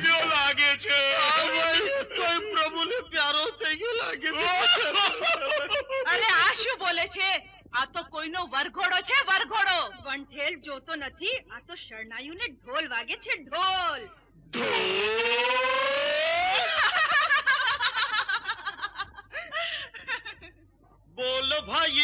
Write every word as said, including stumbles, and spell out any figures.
થઈ ગયો લાગે છે. કોઈ પ્રભુને પ્યારો થઈ ગયો લાગે છે. અરે આ શું બોલે છે? આ તો કોઈનો વરઘોડો છે, વરઘોડો. વંઠેલ જોતો નથી, આ તો શરણાઈઓને ઢોલ વાગે છે, ઢોલ. બોલો ભાઈ